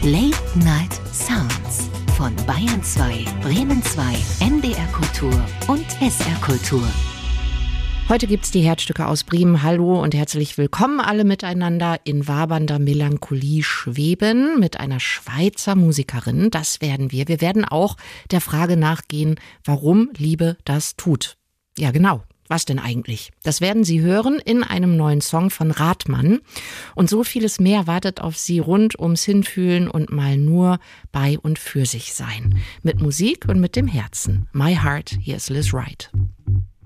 Late Night Sounds von Bayern 2, Bremen 2, NDR Kultur und SR Kultur. Heute gibt's die Herzstücke aus Bremen. Hallo und herzlich willkommen alle miteinander in wabernder Melancholie schweben mit einer Schweizer Musikerin. Das werden wir. Wir werden auch der Frage nachgehen, warum Liebe das tut. Ja, genau. Was denn eigentlich? Das werden Sie hören in einem neuen Song von Rathmann. Und so vieles mehr wartet auf Sie rund ums Hinfühlen und mal nur bei und für sich sein. Mit Musik und mit dem Herzen. My Heart, hier ist Liz Wright.